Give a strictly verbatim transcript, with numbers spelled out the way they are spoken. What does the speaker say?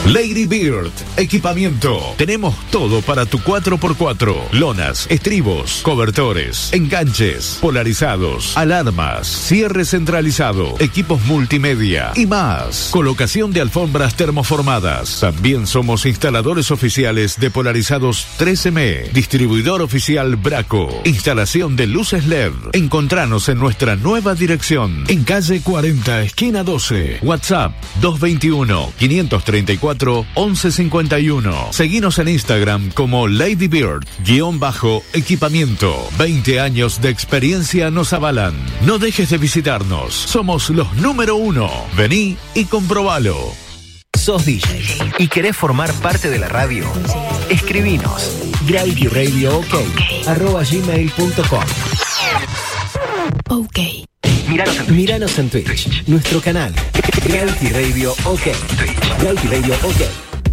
Lady Bird, equipamiento. Tenemos todo para tu cuatro por cuatro. Lonas, estribos, cobertores, enganches, polarizados, alarmas, cierre centralizado, equipos multimedia y más. Colocación de alfombras termoformadas. También somos instaladores oficiales de polarizados tres eme. Distribuidor oficial Braco. Instalación de luces L E D. Encontranos en nuestra nueva dirección. En calle cuarenta, esquina doce. WhatsApp dos veintiuno, quinientos treinta y cuatro, once cincuenta y uno. Seguinos en Instagram como Lady Bird, guión bajo, equipamiento. veinte años de experiencia nos avalan. No dejes de visitarnos. Somos los número uno. Vení y comprobalo. ¿Sos D J y querés formar parte de la radio? Escribinos gravity radio ok arroba gmail punto com. Ok. Míranos en, Míranos en Twitch, nuestro canal Gravity Radio OK. Gravity Radio OK.